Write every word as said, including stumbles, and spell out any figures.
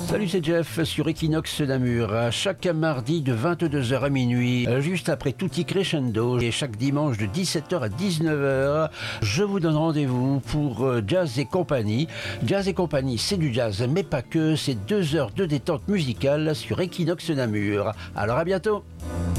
Salut, c'est Jeff sur Equinox Namur. Chaque mardi de vingt-deux heures à minuit, juste après Tutti Crescendo, et chaque dimanche de dix-sept heures à dix-neuf heures, je vous donne rendez-vous pour Jazz et compagnie. Jazz et compagnie, c'est du jazz, mais pas que. C'est deux heures de détente musicale sur Equinox Namur. Alors à bientôt.